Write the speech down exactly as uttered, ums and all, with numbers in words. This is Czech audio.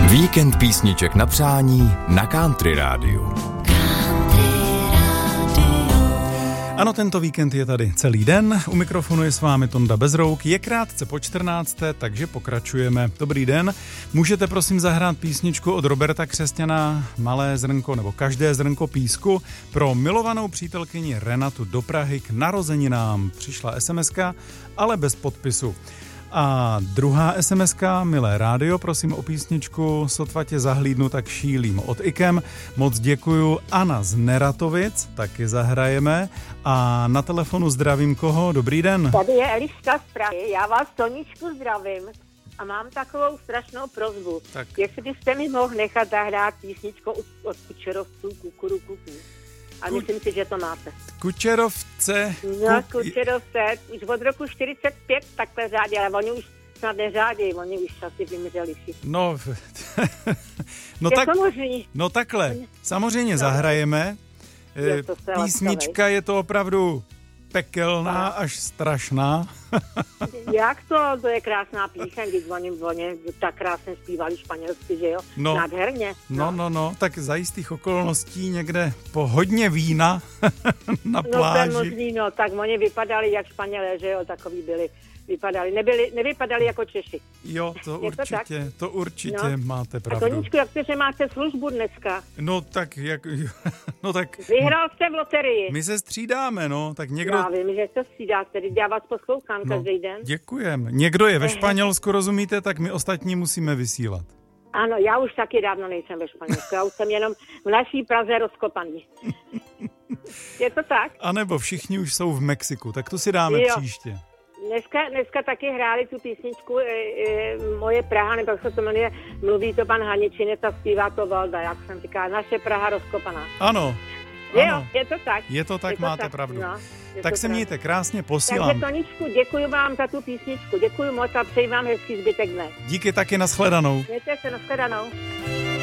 Víkend písniček na přání na Country Rádiu. Ano, tento víkend je tady celý den. U mikrofonu je s vámi Tonda Bezrouk. Je krátce po čtrnácté, takže pokračujeme. Dobrý den. Můžete prosím zahrát písničku od Roberta Křesťana Malé zrnko nebo Každé zrnko písku pro milovanou přítelkyni Renatu do Prahy k narozeninám. Přišla esemeska, ale bez podpisu. A druhá esemeska, milé rádio, prosím o písničku Sotva tě zahlídnu, tak šílím od Ikem. Moc děkuju. Anna z Neratovic, taky zahrajeme. A na telefonu zdravím koho? Dobrý den. Tady je Eliška z Prahy, já vás Toničku zdravím a mám takovou strašnou prosbu. Tak. Jestli byste mi mohl nechat zahrát písničku od Kučerovců Kukurukuku. A myslím si, že to máte. Kučerovce. No, Kučerovce, už od roku čtyřicet pět takhle řádí, ale oni už snad neřádí, oni už asi vymřeli všichni. No, no, tak, no takhle, samozřejmě no. zahrajeme. Je Písnička je to opravdu pekelná až strašná. Jak to? To je krásná píseň, když oni, oni tak krásně zpívali španělsky, že jo? No, nádherně. No. no, no, no, tak za jistých okolností někde po hodně vína na pláži. No to je možný, no, tak oni vypadali jak Španělé, že jo, takový byli. Vypadali, nebyli, nevypadali jako Češi. Jo, to je určitě, to, to určitě no. máte pravdu. A Toničku, jak jste, že máte službu dneska? No tak, jak, no tak... Vyhrál jste v loterii. My se střídáme, no, tak někdo... Já vím, že se střídáte, já vás poslouchám no, každý den. Děkujem. Někdo je ve Španělsku, rozumíte, tak my ostatní musíme vysílat. Ano, já už taky dávno nejsem ve Španělsku, já už jsem jenom v naší Praze rozkopaný. Je to tak? A nebo všichni už jsou v Mexiku, tak to si dáme jo. příště. Dneska, dneska taky hráli tu písničku e, e, Moje Praha, nebo jak se to jmenuje, mluví to pan Haničinec a zpívá to Valda, jak jsem říkala, naše Praha rozkopaná. Ano. Je, ano. Jo, je to tak. Je to tak, je to máte tak, pravdu. No, tak se mějte krásně, posílám. Takže Toničku, děkuji vám za tu písničku, děkuji moc a přeji vám hezký zbytek dne. Díky taky, nashledanou. Mějte se, nashledanou.